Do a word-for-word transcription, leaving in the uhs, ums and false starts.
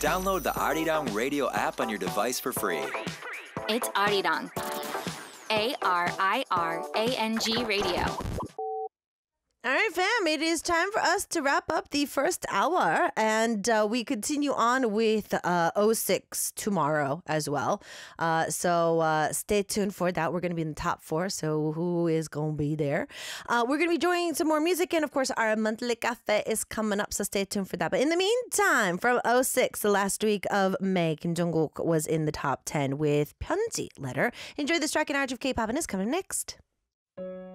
Download the Arirang Radio app on your device for free. It's Arirang. A R I R A N G Radio. All right, fam, it is time for us to wrap up the first hour, and uh, we continue on with uh, oh six tomorrow as well. Uh, so uh, stay tuned for that. We're going to be in the top four, so who is going to be there? Uh, we're going to be joining some more music, and of course, our monthly cafe is coming up, so stay tuned for that. But in the meantime, from oh six, the last week of May, Kim Jong-kook was in the top ten with 편지 Letter. Enjoy this track in Art of K-pop, and it's coming next.